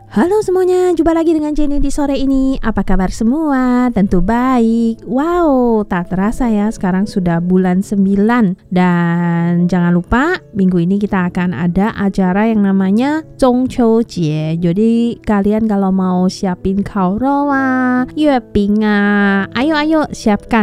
Halo semuanya, jumpa lagi dengan Jenny di sore ini. Apa kabar semua? Tentu baik. Wow, tak terasa ya sekarang sudah bulan 9. Dan jangan lupa minggu ini kita akan ada acara yang namanya Zhongqiu Jie. Jadi kalian kalau mau siapin kaoro yueping ayo siapkan